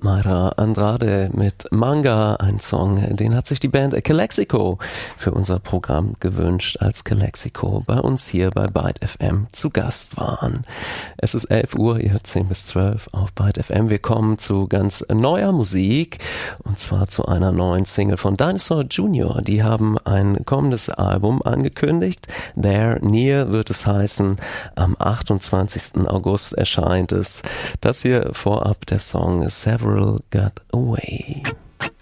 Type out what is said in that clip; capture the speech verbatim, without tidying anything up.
Mayra Andrade mit Manga, ein Song, den hat sich die Band Calexico für unser Programm gewünscht, als Calexico bei uns hier bei Byte F M zu Gast waren. Es ist elf Uhr, ihr hört zehn bis zwölf auf Byte F M. Wir kommen zu ganz neuer Musik, und zwar zu einer neuen Single von Dinosaur Junior. Die haben ein kommendes Album angekündigt. There Near wird es heißen. Am achtundzwanzigsten August erscheint es. Das hier vorab der Song Several Got Away.